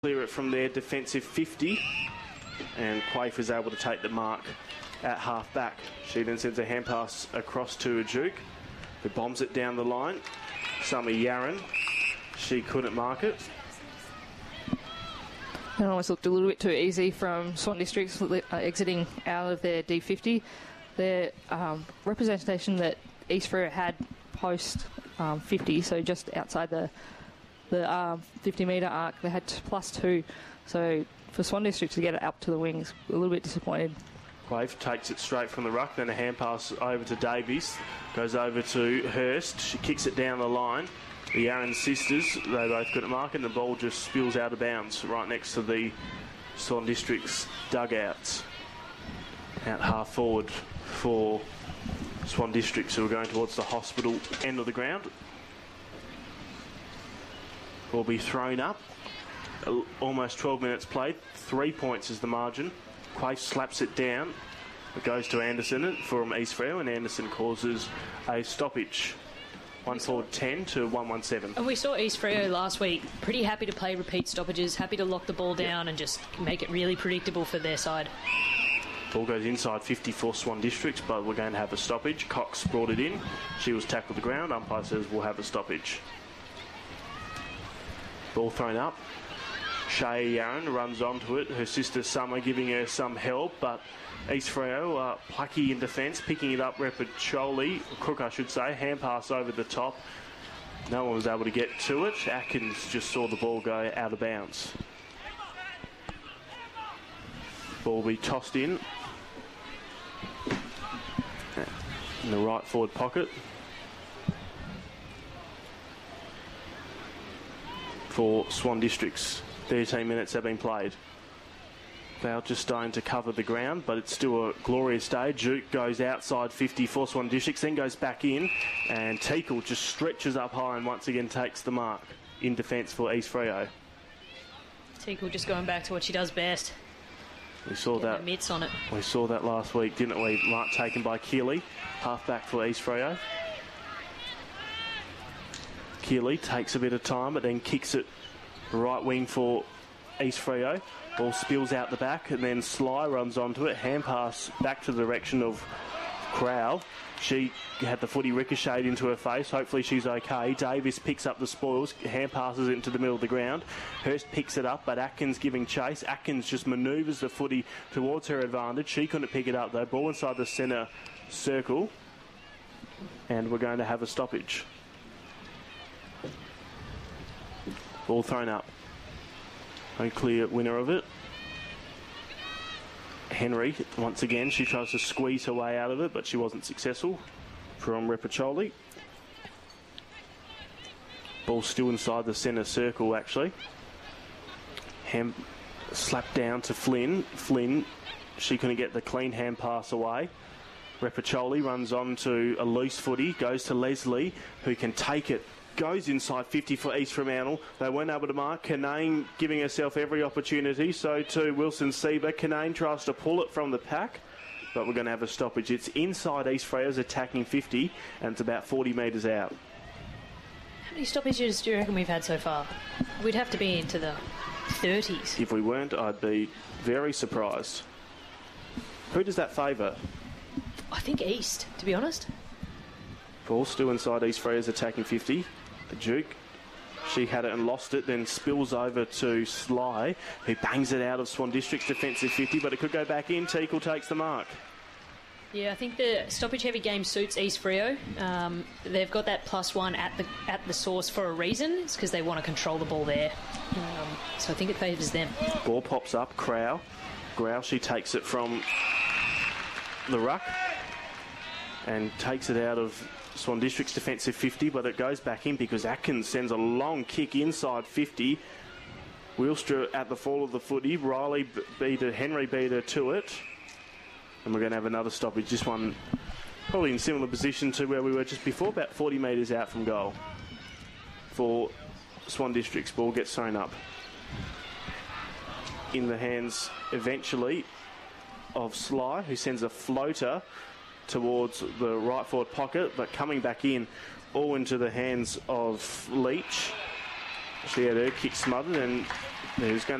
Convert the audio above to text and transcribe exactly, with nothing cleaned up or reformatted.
clear it from their defensive fifty, and Quaife is able to take the mark at half back. She then sends a hand pass across to a Duke, who bombs it down the line. Summer Yaron, she couldn't mark it. It almost looked a little bit too easy from Swan Districts uh, exiting out of their D fifty. Their um, representation that East Freo had post um, fifty, so just outside the the um, fifty metre arc, they had t- plus two. So for Swan Districts to get it up to the wings, a little bit disappointed. Quaife takes it straight from the ruck, then a hand pass over to Davies, goes over to Hurst. She kicks it down the line. The Aaron sisters, they both couldn't mark it, and the ball just spills out of bounds right next to the Swan Districts dugouts. Out half forward for Swan Districts, who are going towards the hospital end of the ground. Will be thrown up. Almost twelve minutes played. Three points is the margin. Quaife slaps it down. It goes to Anderson from East Freo, and Anderson causes a stoppage. one forward ten to one one seven. And we saw East Freo last week pretty happy to play repeat stoppages, happy to lock the ball down, yep, and just make it really predictable for their side. Ball goes inside fifty for Swan Districts, but we're going to have a stoppage. Cox brought it in. She was tackled to the ground. Umpire says we'll have a stoppage. Ball thrown up. Shay Yaron runs onto it. Her sister Summer giving her some help, but East Freo are plucky in defence, picking it up. Repacholi, Crook I should say, hand pass over the top. No one was able to get to it. Atkins just saw the ball go out of bounds. Ball will be tossed in. In the right forward pocket. For Swan Districts. thirteen minutes have been played. They're just starting to cover the ground, but it's still a glorious day. Duke goes outside fifty for Swan Districts, then goes back in, and Teakle just stretches up high and once again takes the mark in defence for East Freo. Teakle just going back to what she does best. We saw Getting that. Mitts on it. We saw that last week, didn't we? Mark taken by Keeley, half back for East Freo. Keeley takes a bit of time, but then kicks it right wing for East Freo. Ball spills out the back, and then Sly runs onto it. Hand pass back to the direction of Crowell. She had the footy ricocheted into her face. Hopefully she's okay. Davis picks up the spoils. Hand passes it into the middle of the ground. Hurst picks it up, but Atkins giving chase. Atkins just manoeuvres the footy towards her advantage. She couldn't pick it up though. Ball inside the centre circle. And we're going to have a stoppage. Ball thrown up. No clear winner of it. Henry, once again, she tries to squeeze her way out of it, but she wasn't successful from Repacholi. Ball still inside the centre circle, actually. Hand slapped down to Flynn. Flynn, she couldn't get the clean hand pass away. Repacholi runs on to a loose footy, goes to Leslie, who can take it. Goes inside fifty for East Fremantle. They weren't able to mark. Canane giving herself every opportunity. So too Wilson Sieber. Canane tries to pull it from the pack, but we're going to have a stoppage. It's inside East Freo's attacking fifty, and it's about forty metres out. How many stoppages do you reckon we've had so far? We'd have to be into the thirties. If we weren't, I'd be very surprised. Who does that favour? I think East, to be honest. Ball still inside East Freo's attacking fifty. The Duke, she had it and lost it, then spills over to Sly, who bangs it out of Swan District's defensive fifty, but it could go back in. Teakle takes the mark. Yeah, I think the stoppage-heavy game suits East Freo. Um, they've got that plus one at the at the source for a reason. It's because they want to control the ball there. Um, so I think it favours them. Ball pops up. Crow. Growl, she takes it from the ruck and takes it out of Swan District's defensive fifty, but it goes back in because Atkins sends a long kick inside fifty. Wheelstra at the fall of the footy. Riley beat her, Henry beat her to it. And we're going to have another stoppage. This one probably in similar position to where we were just before, about forty metres out from goal. For Swan District's ball gets thrown up. In the hands, eventually, of Sly, who sends a floater towards the right forward pocket, but coming back in, all into the hands of Leach. She had her kick smothered, and there's going